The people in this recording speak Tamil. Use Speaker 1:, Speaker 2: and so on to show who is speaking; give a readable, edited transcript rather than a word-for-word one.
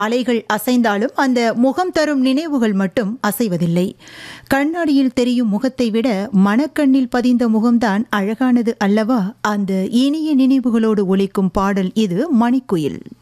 Speaker 1: அலைகள் அசைந்தாலும் அந்த முகம் தரும் நினைவுகள் மட்டும் அசைவதில்லை. கண்ணாடியில் தெரியும் முகத்தை விட மனக்கண்ணில் பதிந்த முகம்தான் அழகானது அல்லவா? அந்த இனிய நினைவுகளோடு ஒலிக்கும் பாடல் இது மணிக்குயில்.